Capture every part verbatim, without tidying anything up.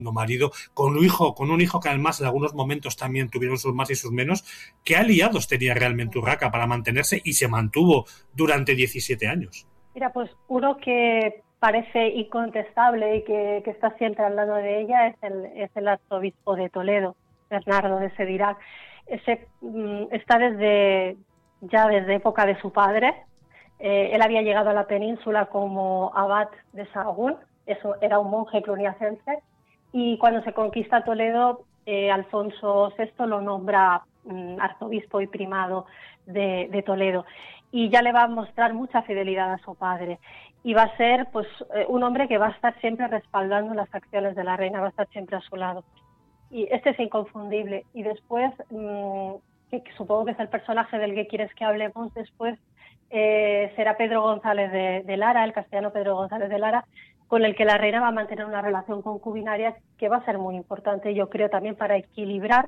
marido, con un hijo, con un hijo que además en algunos momentos también tuvieron sus más y sus menos. ¿Qué aliados tenía realmente Urraca para mantenerse y se mantuvo durante diecisiete años? Mira, pues uno que parece incontestable y que, que está siempre al lado de ella es el, es el arzobispo de Toledo, Bernardo de Sedirac. Ese mm, está desde ya desde época de su padre. Eh, él había llegado a la península como abad de Sahagún, eso era un monje cluniacense, y cuando se conquista Toledo, eh, Alfonso sexto lo nombra mm, arzobispo y primado de, de Toledo, y ya le va a mostrar mucha fidelidad a su padre, y va a ser pues eh, un hombre que va a estar siempre respaldando las acciones de la reina, va a estar siempre a su lado. Y este es inconfundible. Y después, mmm, que, que supongo que es el personaje del que quieres que hablemos después, eh, será Pedro González de, de Lara, el castellano Pedro González de Lara, con el que la reina va a mantener una relación concubinaria que va a ser muy importante, yo creo, también para equilibrar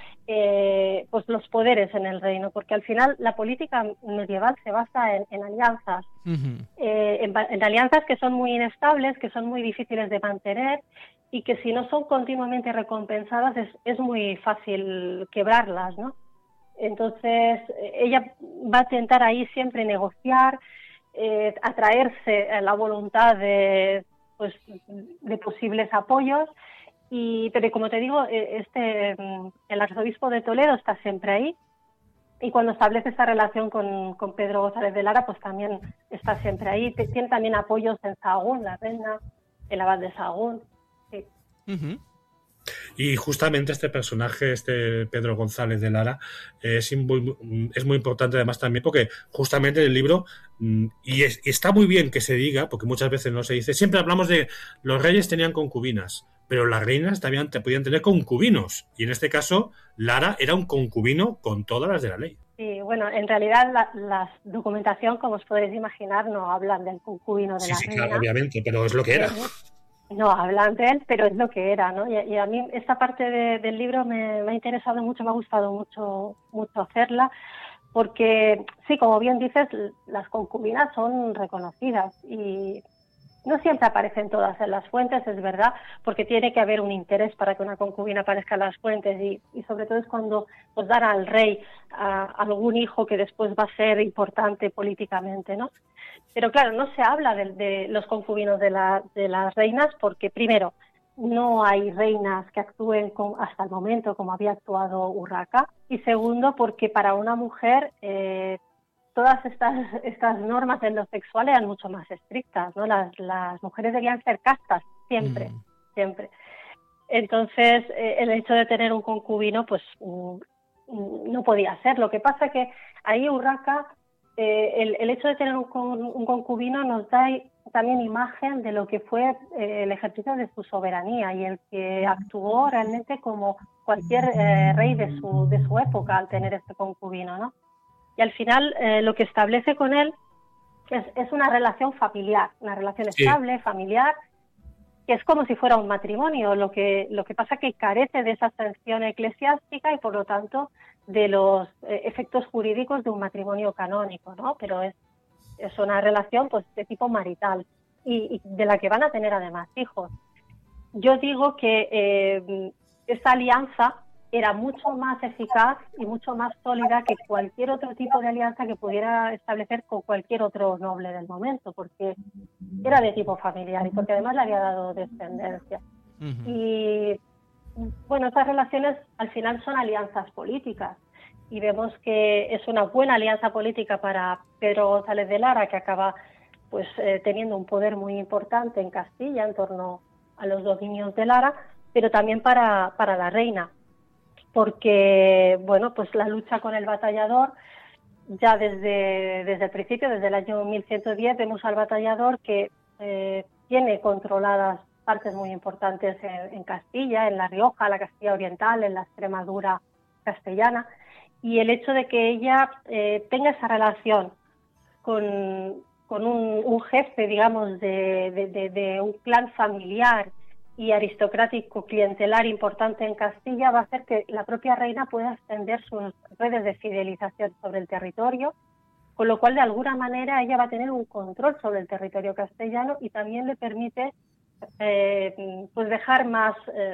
eh, pues los poderes en el reino, porque al final la política medieval se basa en, en alianzas, uh-huh. eh, en, en alianzas que son muy inestables, que son muy difíciles de mantener y que si no son continuamente recompensadas es, es muy fácil quebrarlas, ¿no? Entonces ella va a intentar ahí siempre negociar, eh, atraerse a la voluntad de, pues, de posibles apoyos. Y, pero como te digo, este, el arzobispo de Toledo está siempre ahí, y cuando establece esta relación con, con Pedro González de Lara, pues también está siempre ahí. Tiene también apoyos en Sahagún, la reina, el abad de Sahagún. Sí. Uh-huh. Y justamente este personaje, este Pedro González de Lara, es muy, es muy importante además también porque justamente en el libro, y, es, y está muy bien que se diga, porque muchas veces no se dice, siempre hablamos de los reyes tenían concubinas, pero las reinas también te podían tener concubinos, y en este caso Lara era un concubino con todas las de la ley. Sí, bueno, en realidad la, la documentación, como os podéis imaginar, no hablan del concubino de sí, la sí, reina. Claro, obviamente, pero es lo que era. Eh, no hablan de él, pero es lo que era, ¿no? Y, y a mí esta parte de, del libro me, me ha interesado mucho, me ha gustado mucho, mucho hacerla, porque sí, como bien dices, las concubinas son reconocidas y no siempre aparecen todas en las fuentes, es verdad, porque tiene que haber un interés para que una concubina aparezca en las fuentes y, y sobre todo es cuando pues, dan al rey a algún hijo que después va a ser importante políticamente, ¿no? Pero claro, no se habla de, de los concubinos de, la, de las reinas porque, primero, no hay reinas que actúen con, hasta el momento como había actuado Urraca, y segundo, porque para una mujer eh, todas estas, estas normas en lo sexual eran mucho más estrictas, ¿no? Las, las mujeres debían ser castas, siempre, mm. siempre. Entonces, eh, el hecho de tener un concubino, pues, mm, no podía ser. Lo que pasa que ahí Urraca, eh, el, el hecho de tener un, un concubino nos da también imagen de lo que fue eh, el ejercicio de su soberanía y el que actuó realmente como cualquier eh, rey de su, de su época al tener este concubino, ¿no? Y al final eh, lo que establece con él es, es una relación familiar, una relación sí. estable, familiar, que es como si fuera un matrimonio. Lo que, lo que pasa que carece de esa sanción eclesiástica y por lo tanto de los eh, efectos jurídicos de un matrimonio canónico, ¿no? Pero es, es una relación pues de tipo marital y, y de la que van a tener además hijos. Yo digo que eh, esa alianza era mucho más eficaz y mucho más sólida que cualquier otro tipo de alianza que pudiera establecer con cualquier otro noble del momento, porque era de tipo familiar y porque además le había dado descendencia. Uh-huh. Y bueno, esas relaciones al final son alianzas políticas y vemos que es una buena alianza política para Pedro González de Lara, que acaba pues eh, teniendo un poder muy importante en Castilla en torno a los dominios de Lara, pero también para, para la reina, porque bueno, pues la lucha con el batallador, ya desde, desde el principio, desde el año mil ciento diez, vemos al batallador que eh, tiene controladas partes muy importantes en, en Castilla, en La Rioja, la Castilla Oriental, en la Extremadura castellana, y el hecho de que ella eh, tenga esa relación con, con un, un jefe, digamos, de, de, de, de un clan familiar y aristocrático clientelar importante en Castilla, va a hacer que la propia reina pueda extender sus redes de fidelización sobre el territorio, con lo cual de alguna manera ella va a tener un control sobre el territorio castellano y también le permite eh, pues dejar más, eh,